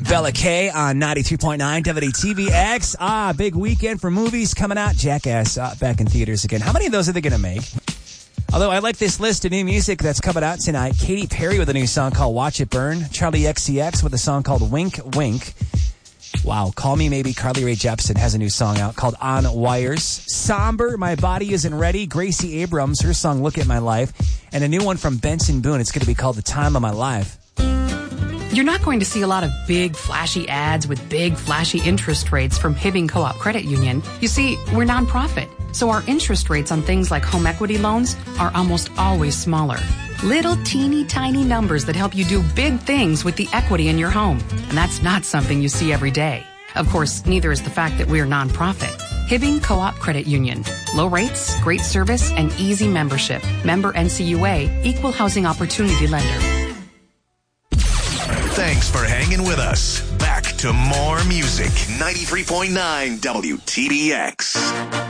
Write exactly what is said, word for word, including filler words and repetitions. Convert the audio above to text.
Bella K on ninety-three point nine W T V X. Ah, big weekend for movies coming out. Jackass uh, back in theaters again. How many of those are they going to make? Although I like this list of new music that's coming out tonight. Katy Perry with a new song called Watch It Burn. Charlie X C X with a song called Wink Wink. Wow, Call Me Maybe. Carly Rae Jepsen has a new song out called On Wires. Somber, My Body Isn't Ready. Gracie Abrams, her song Look at My Life. And a new one from Benson Boone. It's going to be called The Time of My Life. You're not going to see a lot of big, flashy ads with big, flashy interest rates from Hibbing Co-op Credit Union. You see, we're nonprofit, so our interest rates on things like home equity loans are almost always smaller. Little teeny tiny numbers that help you do big things with the equity in your home. And that's not something you see every day. Of course, neither is the fact that we're nonprofit. Hibbing Co-op Credit Union. Low rates, great service, and easy membership. Member N C U A, Equal Housing Opportunity Lender. Thanks for hanging with us. Back to more music. ninety-three point nine W T B X.